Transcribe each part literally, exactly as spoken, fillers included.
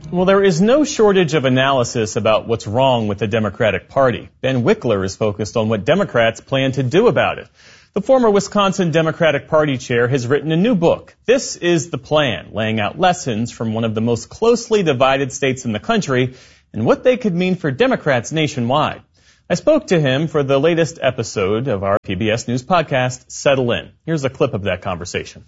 Well, there is no shortage of analysis about what's wrong with the Democratic Party. Ben Wickler is focused on what Democrats plan to do about it. The former Wisconsin Democratic Party chair has written a new book. This is the plan, laying out lessons from one of the most closely divided states in the country and what they could mean for Democrats nationwide. I spoke to him for the latest episode of our P B S News podcast, Settle In. Here's a clip of that conversation.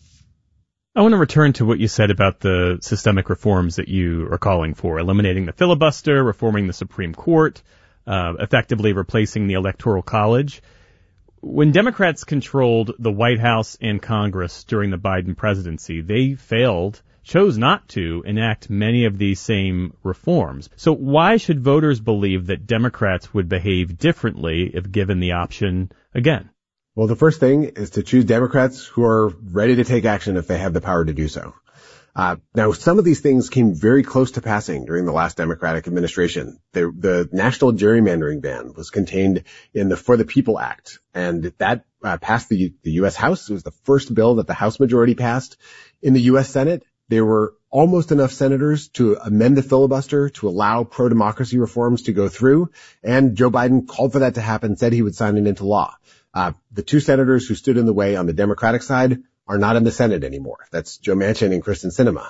I want to return to what you said about the systemic reforms that you are calling for, eliminating the filibuster, reforming the Supreme Court, uh, effectively replacing the Electoral College. When Democrats controlled the White House and Congress during the Biden presidency, they failed, chose not to enact many of these same reforms. So why should voters believe that Democrats would behave differently if given the option again? Well, the first thing is to choose Democrats who are ready to take action if they have the power to do so. Uh, now, some of these things came very close to passing during the last Democratic administration. The, the national gerrymandering ban was contained in the For the People Act, and that uh, passed the, the U S House. It was the first bill that the House majority passed. In the U S Senate, there were almost enough senators to amend the filibuster to allow pro-democracy reforms to go through, and Joe Biden called for that to happen, said he would sign it into law. Uh, the two senators who stood in the way on the Democratic side are not in the Senate anymore. That's Joe Manchin and Kyrsten Sinema.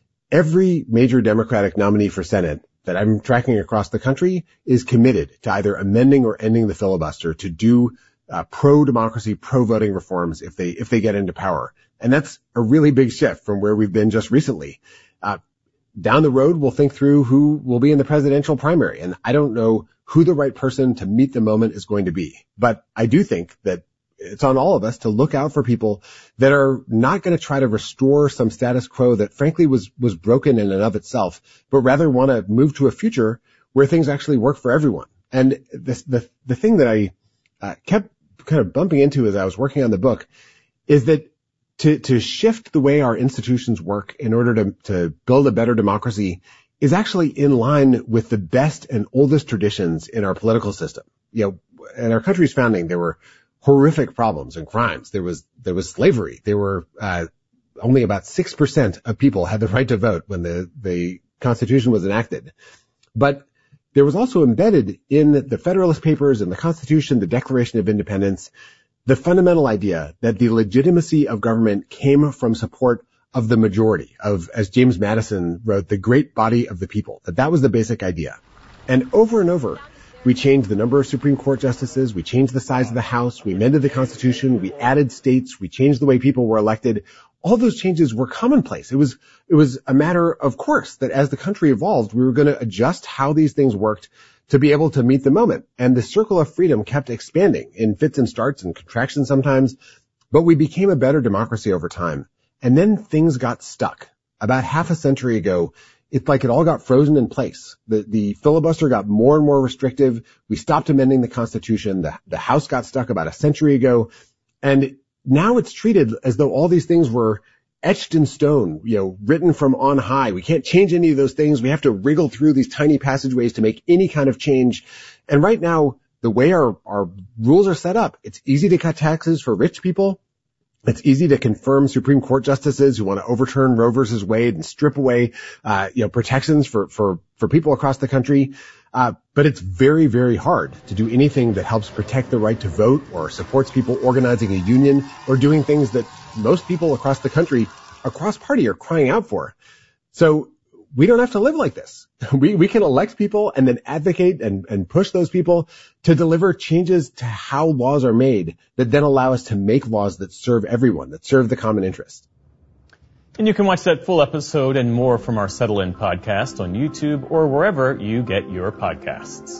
Every major Democratic nominee for Senate that I'm tracking across the country is committed to either amending or ending the filibuster to do uh, pro-democracy, pro-voting reforms if they if they get into power. And that's a really big shift from where we've been just recently. Uh, down the road, we'll think through who will be in the presidential primary. And I don't know who the right person to meet the moment is going to be. But I do think that it's on all of us to look out for people that are not going to try to restore some status quo that frankly was, was broken in and of itself, but rather want to move to a future where things actually work for everyone. And this, the, the thing that I uh, kept kind of bumping into as I was working on the book is that to, to shift the way our institutions work in order to, to build a better democracy is actually in line with the best and oldest traditions in our political system. You know, in our country's founding, there were horrific problems and crimes. There was, there was slavery. There were, uh, only about six percent of people had the right to vote when the, the Constitution was enacted. But there was also embedded in the Federalist Papers and the Constitution, the Declaration of Independence, the fundamental idea that the legitimacy of government came from support of the majority, of, as James Madison wrote, the great body of the people. That that was the basic idea. And over and over, we changed the number of Supreme Court justices, we changed the size of the House, we amended the Constitution, we added states, we changed the way people were elected. All those changes were commonplace. It was, it was a matter of course that as the country evolved, we were going to adjust how these things worked to be able to meet the moment. And the circle of freedom kept expanding in fits and starts and contractions sometimes, but we became a better democracy over time. And then things got stuck. About half a century ago, it's like it all got frozen in place. The, the filibuster got more and more restrictive. We stopped amending the Constitution. The, the House got stuck about a century ago. And now it's treated as though all these things were etched in stone, you know, written from on high. We can't change any of those things. We have to wriggle through these tiny passageways to make any kind of change. And right now, the way our, our rules are set up, it's easy to cut taxes for rich people. It's easy to confirm Supreme Court justices who want to overturn Roe versus Wade and strip away, uh, you know, protections for, for, for people across the country. Uh, but it's very, very hard to do anything that helps protect the right to vote or supports people organizing a union or doing things that most people across the country, across party, are crying out for. So we don't have to live like this. We, we can elect people and then advocate and, and push those people to deliver changes to how laws are made that then allow us to make laws that serve everyone, that serve the common interest. And you can watch that full episode and more from our Settle In podcast on YouTube or wherever you get your podcasts.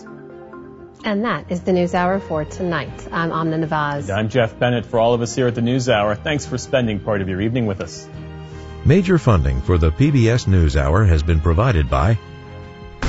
And that is the News Hour for tonight. I'm Amna Nawaz. And I'm Jeff Bennett. For all of us here at the News Hour, thanks for spending part of your evening with us. Major funding for the P B S News Hour has been provided by